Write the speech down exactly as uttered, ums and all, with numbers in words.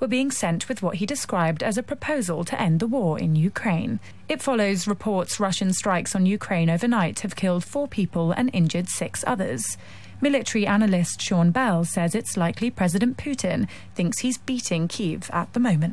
were being sent with what he described as a proposal to end the war in Ukraine. It follows reports Russian strikes on Ukraine overnight have killed four people and injured six others. Military analyst Sean Bell says it's likely President Putin thinks he's beating Kyiv at the moment.